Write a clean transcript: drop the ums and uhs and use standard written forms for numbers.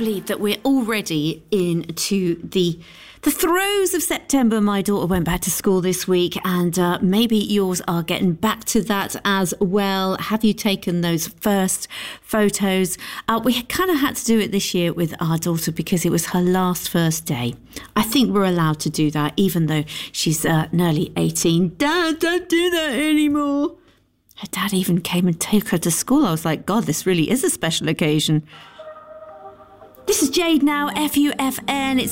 believe that we're already into the throes of September. My daughter went back to school this week, and maybe yours are getting back to that as well. Have you taken those first photos? We kind of had to do it this year with our daughter because it was her last first day. I think we're allowed to do that, even though she's nearly 18. Dad, don't do that anymore. Her dad even came and took her to school. I was like, God, this really is a special occasion. This is Jade now, FUFN. It's